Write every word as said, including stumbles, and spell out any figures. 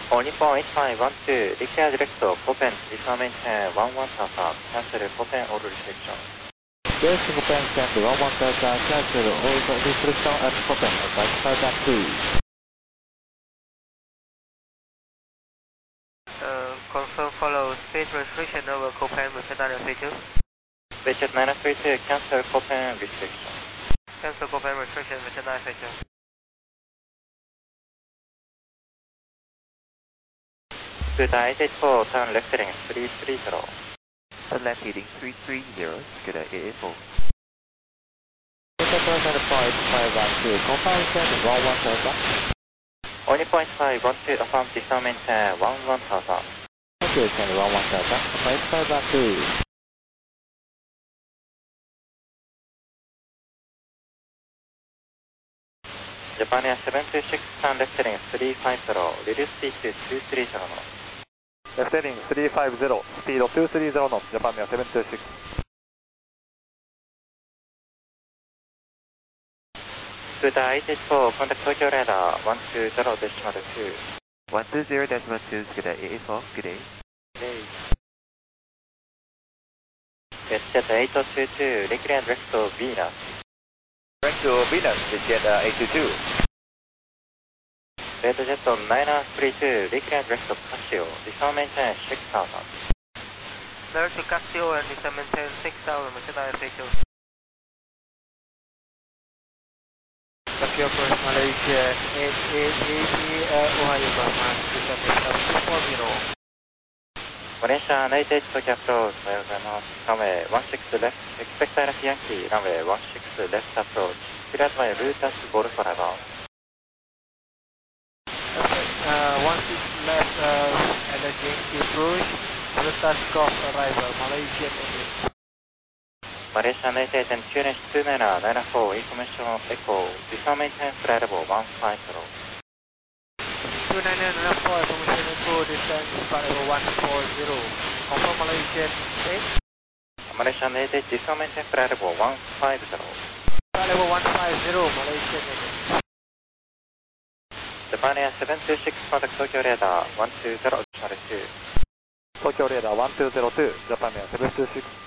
On Nippon eight five one two, declare direct Copen, dismount maintain one one thousand, cancel Copen all restriction. Base Copen send one one thousand, cancel all restriction at Copen, five thousand two. Uh, confirm follow space restriction over Copen with nine three two. Space nine three two, cancel Copen restriction. Cancel Copen restriction with nine three two. Scooter eight eight four, turn left heading three three zero. Turn left heading three three zero, Scooter eight eight four. Scooter five five one two, confirm send one one thousand. On Nippon eight five one two, affirm dismount maintain one one thousand. Okay, send one one thousand, five five one two. Japan Air seven two six, turn left heading three five zero, reduce speed to two three zero knots. Left heading three five zero, speed two three zero knots, Japan Air seven two six. Scooter eight eight four, contact Tokyo radar one two zero decimal two. one two zero decimal two, Scooter eight eight four, good day. Day. Jet eight two two, declare direct to Venus. Direct to Venus, Jet eight two two. Red Jet nine three two, declare direct to Casio, dismount maintain six thousand. Direct to Casio and dismount maintain six thousand with nine three two. Casio First Malaysia eight eight eight, uh, Ohio Burman, dismount four zero. Malaysia eight eight Tokyo approach, おはようございます。runway one six left, expect I L F Yankee, runway one six left approach, cleared by Lutas Golf Radar. Uh, one six left, uh, and the Yankee approach, Lutas Golf arrival, Malaysian Airlines. Malaysia eight eight and Q N H two nine nine four, information echo, dismount maintain flight level one five zero. two nine nine four, information echo, descent flight level one four zero. Confirm Malaysian eight. Malaysia eight eight, dismount maintain flight level one five zero. Flight level one five zero, Malaysian Airlines. Japan Air seven two six, contact Tokyo radar one two zero decimal two. Tokyo radar one two zero two, Japan Air seven two six.